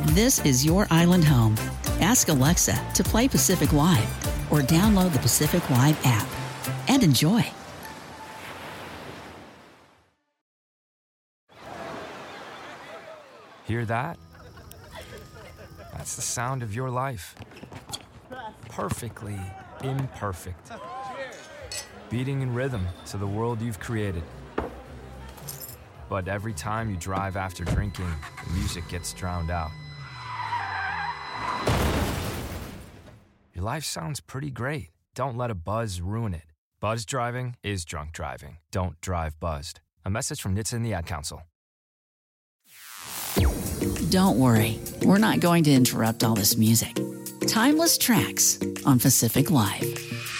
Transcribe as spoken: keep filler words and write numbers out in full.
This is your island home. Ask Alexa to play Pacific Live or download the Pacific Live app and enjoy. Hear that? That's the sound of your life. Perfectly imperfect. Beating in rhythm to the world you've created. But every time you drive after drinking, the music gets drowned out. Your life sounds pretty great. Don't let a buzz ruin it. Buzz driving is drunk driving. Don't drive buzzed. A message from N H T S A and the Ad Council. Don't worry, we're not going to interrupt all this music. Timeless tracks on Pacific Live.